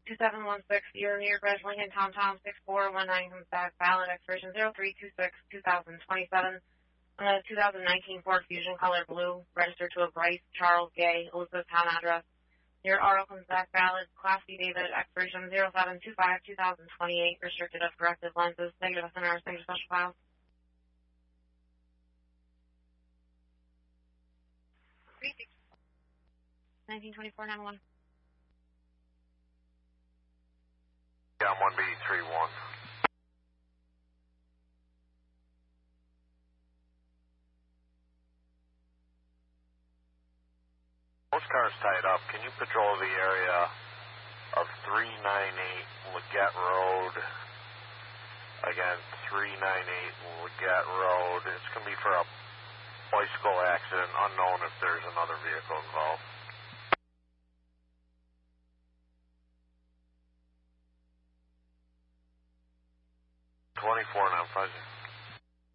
2716, you're near Red Lincoln, Tom 6419 comes back, valid expiration 0326-2027. On a 2019 Ford Fusion color blue, registered to a Bryce Charles Gay, Elizabethtown address. Your RO comes back valid, Class B David, expiration 0725-2028, restricted of corrective lenses, negative SNR, negative special files. 1924-911. Yeah, I'm 1B31. Most cars tied up. Can you patrol the area of 398 Leggett Road? Again, 398 Leggett Road. It's going to be for a bicycle accident. Unknown if there's another vehicle involved. 24 now, 50.